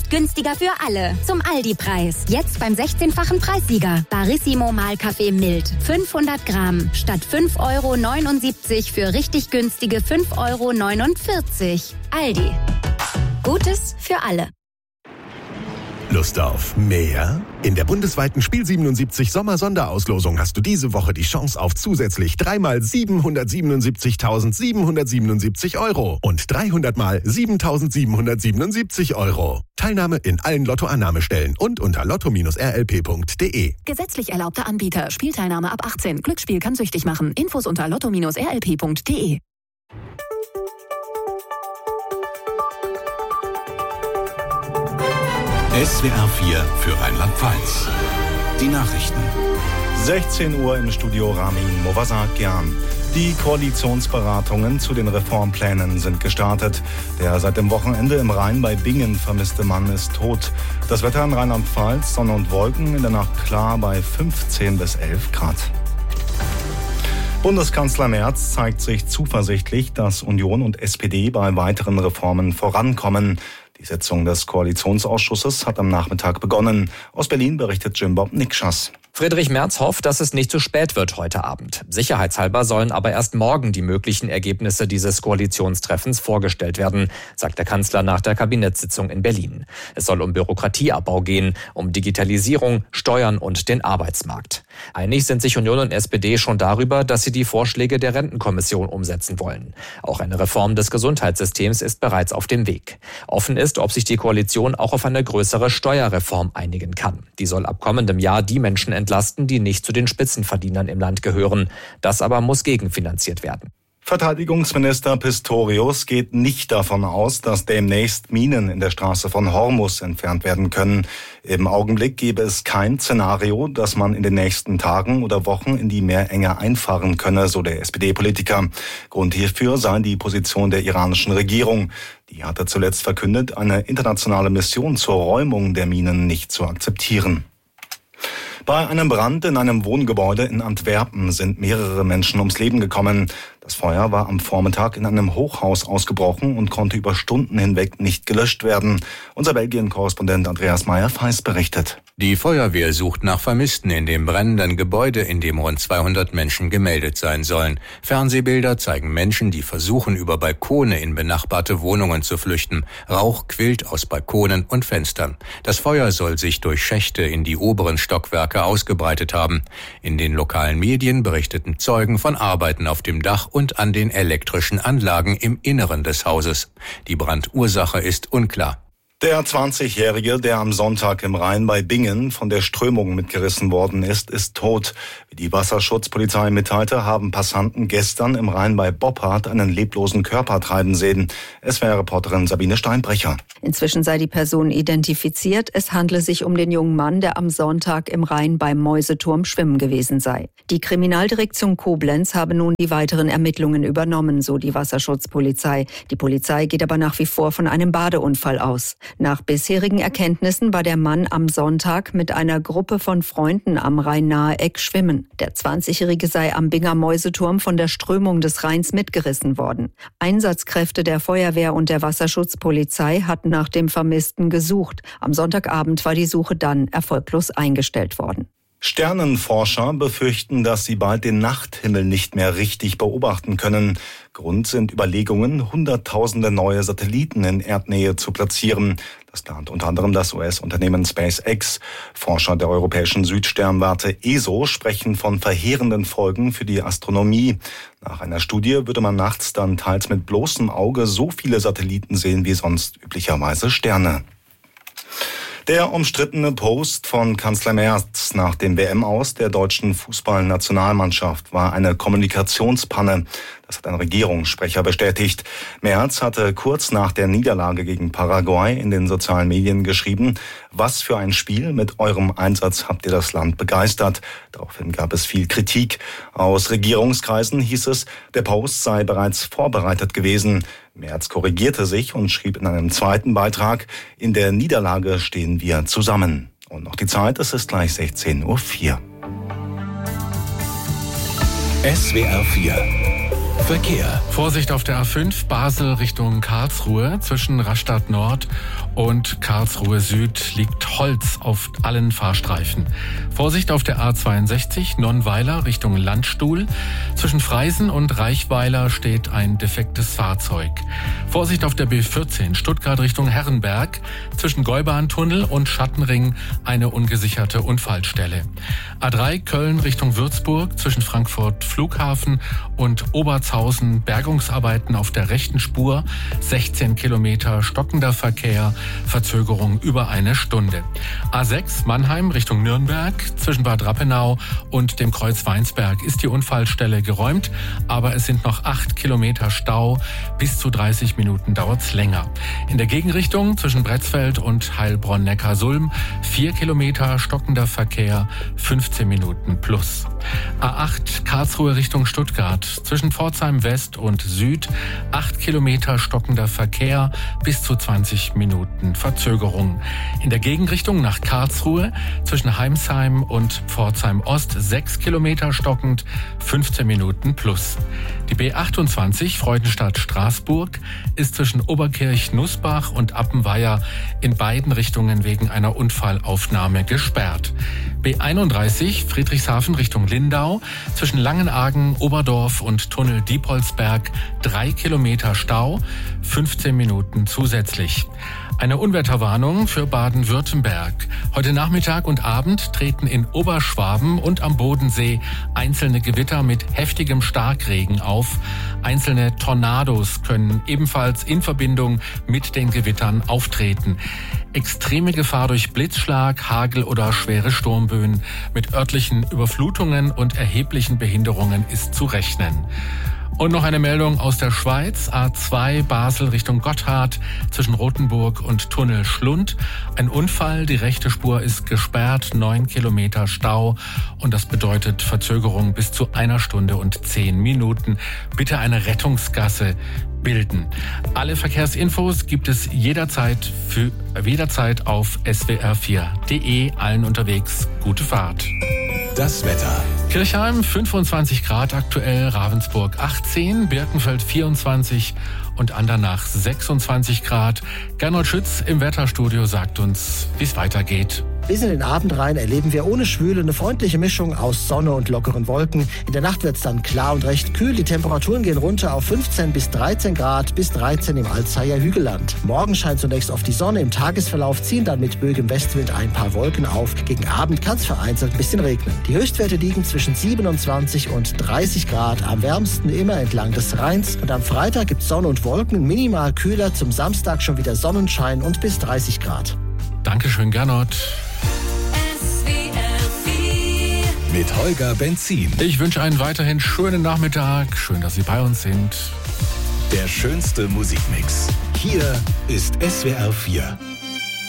Oft günstiger für alle. Zum Aldi-Preis. Jetzt beim 16-fachen Preissieger. Barissimo Mahlkaffee mild. 500 Gramm. Statt 5,79 € für richtig günstige 5,49 €. Aldi. Gutes für alle. Lust auf mehr? In der bundesweiten Spiel 77 Sommer-Sonderauslosung hast du diese Woche die Chance auf zusätzlich 3-mal 777.777 € und 300-mal 7.777 €. Teilnahme in allen Lottoannahmestellen und unter lotto-rlp.de. Gesetzlich erlaubter Anbieter. Spielteilnahme ab 18. Glücksspiel kann süchtig machen. Infos unter lotto-rlp.de. SWR 4 für Rheinland-Pfalz. Die Nachrichten. 16 Uhr im Studio Ramin Movasakian. Die Koalitionsberatungen zu den Reformplänen sind gestartet. Der seit dem Wochenende im Rhein bei Bingen vermisste Mann ist tot. Das Wetter in Rheinland-Pfalz, Sonne und Wolken, in der Nacht klar bei 15 bis 11 Grad. Bundeskanzler Merz zeigt sich zuversichtlich, dass Union und SPD bei weiteren Reformen vorankommen. Die Sitzung des Koalitionsausschusses hat am Nachmittag begonnen. Aus Berlin berichtet Jim-Bob Nikschas. Friedrich Merz hofft, dass es nicht zu spät wird heute Abend. Sicherheitshalber sollen aber erst morgen die möglichen Ergebnisse dieses Koalitionstreffens vorgestellt werden, sagt der Kanzler nach der Kabinettssitzung in Berlin. Es soll um Bürokratieabbau gehen, um Digitalisierung, Steuern und den Arbeitsmarkt. Einig sind sich Union und SPD schon darüber, dass sie die Vorschläge der Rentenkommission umsetzen wollen. Auch eine Reform des Gesundheitssystems ist bereits auf dem Weg. Offen ist, ob sich die Koalition auch auf eine größere Steuerreform einigen kann. Die soll ab kommendem Jahr die Menschen entlasten, die nicht zu den Spitzenverdienern im Land gehören. Das aber muss gegenfinanziert werden. Verteidigungsminister Pistorius geht nicht davon aus, dass demnächst Minen in der Straße von Hormus entfernt werden können. Im Augenblick gäbe es kein Szenario, dass man in den nächsten Tagen oder Wochen in die Meerenge einfahren könne, so der SPD-Politiker. Grund hierfür sei die Position der iranischen Regierung. Die hatte zuletzt verkündet, eine internationale Mission zur Räumung der Minen nicht zu akzeptieren. Bei einem Brand in einem Wohngebäude in Antwerpen sind mehrere Menschen ums Leben gekommen. Das Feuer war am Vormittag in einem Hochhaus ausgebrochen und konnte über Stunden hinweg nicht gelöscht werden. Unser Belgien-Korrespondent Andreas Meyer-Feist berichtet. Die Feuerwehr sucht nach Vermissten in dem brennenden Gebäude, in dem rund 200 Menschen gemeldet sein sollen. Fernsehbilder zeigen Menschen, die versuchen, über Balkone in benachbarte Wohnungen zu flüchten. Rauch quillt aus Balkonen und Fenstern. Das Feuer soll sich durch Schächte in die oberen Stockwerke ausgebreitet haben. In den lokalen Medien berichteten Zeugen von Arbeiten auf dem Dach und an den elektrischen Anlagen im Inneren des Hauses. Die Brandursache ist unklar. Der 20-Jährige, der am Sonntag im Rhein bei Bingen von der Strömung mitgerissen worden ist tot. Wie die Wasserschutzpolizei mitteilte, haben Passanten gestern im Rhein bei Boppard einen leblosen Körper treiben sehen. SWR-Reporterin Sabine Steinbrecher. Inzwischen sei die Person identifiziert. Es handle sich um den jungen Mann, der am Sonntag im Rhein beim Mäuseturm schwimmen gewesen sei. Die Kriminaldirektion Koblenz habe nun die weiteren Ermittlungen übernommen, so die Wasserschutzpolizei. Die Polizei geht aber nach wie vor von einem Badeunfall aus. Nach bisherigen Erkenntnissen war der Mann am Sonntag mit einer Gruppe von Freunden am Rhein-Nahe-Eck schwimmen. Der 20-Jährige sei am Binger Mäuseturm von der Strömung des Rheins mitgerissen worden. Einsatzkräfte der Feuerwehr und der Wasserschutzpolizei hatten nach dem Vermissten gesucht. Am Sonntagabend war die Suche dann erfolglos eingestellt worden. Sternenforscher befürchten, dass sie bald den Nachthimmel nicht mehr richtig beobachten können. Grund sind Überlegungen, Hunderttausende neue Satelliten in Erdnähe zu platzieren. Das plant unter anderem das US-Unternehmen SpaceX. Forscher der europäischen Südsternwarte ESO sprechen von verheerenden Folgen für die Astronomie. Nach einer Studie würde man nachts dann teils mit bloßem Auge so viele Satelliten sehen wie sonst üblicherweise Sterne. Der umstrittene Post von Kanzler Merz nach dem WM-Aus der deutschen Fußballnationalmannschaft war eine Kommunikationspanne. Das hat ein Regierungssprecher bestätigt. Merz hatte kurz nach der Niederlage gegen Paraguay in den sozialen Medien geschrieben: Was für ein Spiel, mit eurem Einsatz habt ihr das Land begeistert. Daraufhin gab es viel Kritik. Aus Regierungskreisen hieß es, der Post sei bereits vorbereitet gewesen. Merz korrigierte sich und schrieb in einem zweiten Beitrag: In der Niederlage stehen wir zusammen. Und noch die Zeit, es ist gleich 16:04 Uhr. SWR 4 Verkehr. Vorsicht auf der A5 Basel Richtung Karlsruhe. Zwischen Rastatt Nord und Karlsruhe Süd liegt Holz auf allen Fahrstreifen. Vorsicht auf der A62 Nonnweiler Richtung Landstuhl. Zwischen Freisen und Reichweiler steht ein defektes Fahrzeug. Vorsicht auf der B14 Stuttgart Richtung Herrenberg. Zwischen Gäubahntunnel und Schattenring eine ungesicherte Unfallstelle. A3 Köln Richtung Würzburg zwischen Frankfurt Flughafen und Obertshausen Bergungsarbeiten auf der rechten Spur. 16 Kilometer stockender Verkehr, Verzögerung über eine Stunde. A6 Mannheim Richtung Nürnberg zwischen Bad Rappenau und dem Kreuz Weinsberg ist die Unfallstelle geräumt, aber es sind noch 8 Kilometer Stau. Bis zu 30 Minuten dauert's länger. In der Gegenrichtung zwischen Bretzfeld und Heilbronn-Neckarsulm 4 Kilometer stockender Verkehr, 15 Minuten plus. A8 Karlsruhe Richtung Stuttgart zwischen Pforzheim West und Süd 8 Kilometer stockender Verkehr, bis zu 20 Minuten Verzögerung. In der Gegenrichtung nach Karlsruhe zwischen Heimsheim und Pforzheim Ost 6 Kilometer stockend, 15 Minuten plus. Die B28 Freudenstadt-Straßburg ist zwischen Oberkirch-Nussbach und Appenweier in beiden Richtungen wegen einer Unfallaufnahme gesperrt. B31 Friedrichshafen Richtung Lindau zwischen Langenargen, Oberdorf und Tunnel Diepholzberg 3 Kilometer Stau, 15 Minuten zusätzlich. Eine Unwetterwarnung für Baden-Württemberg. Heute Nachmittag und Abend treten in Oberschwaben und am Bodensee einzelne Gewitter mit heftigem Starkregen auf. Einzelne Tornados können ebenfalls in Verbindung mit den Gewittern auftreten. Extreme Gefahr durch Blitzschlag, Hagel oder schwere Sturmböen mit örtlichen Überflutungen und erheblichen Behinderungen ist zu rechnen. Und noch eine Meldung aus der Schweiz. A2 Basel Richtung Gotthard zwischen Rothenburg und Tunnel Schlund. Ein Unfall, die rechte Spur ist gesperrt, 9 Kilometer Stau und das bedeutet Verzögerung bis zu 1 Stunde und 10 Minuten. Bitte eine Rettungsgasse bilden. Alle Verkehrsinfos gibt es jederzeit auf swr4.de. Allen unterwegs gute Fahrt. Das Wetter. Kirchheim 25 Grad aktuell, Ravensburg 18, Birkenfeld 24 und Andernach 26 Grad. Gernot Schütz im Wetterstudio sagt uns, wie es weitergeht. Bis in den Abend rein erleben wir ohne Schwüle eine freundliche Mischung aus Sonne und lockeren Wolken. In der Nacht wird es dann klar und recht kühl. Die Temperaturen gehen runter auf 15 bis 13 Grad, bis 13 im Alzheimer Hügelland. Morgen scheint zunächst auf die Sonne. Im Tagesverlauf ziehen dann mit böigem Westwind ein paar Wolken auf. Gegen Abend kann es vereinzelt ein bisschen regnen. Die Höchstwerte liegen zwischen 27 und 30 Grad. Am wärmsten immer entlang des Rheins. Und am Freitag gibt es Sonne und Wolken, minimal kühler. Zum Samstag schon wieder Sonnenschein und bis 30 Grad. Dankeschön, Gernot. Mit Holger Benzin. Ich wünsche einen weiterhin schönen Nachmittag. Schön, dass Sie bei uns sind. Der schönste Musikmix. Hier ist SWR 4.